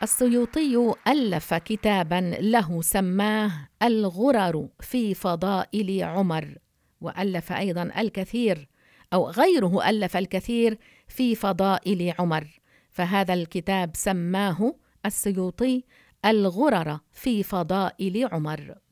السيوطي ألف كتابا له سماه الغرر في فضائل عمر، وألف أيضا الكثير أو غيره ألف الكثير في فضائل عمر، فهذا الكتاب سماه السيوطي الغرر في فضائل عمر.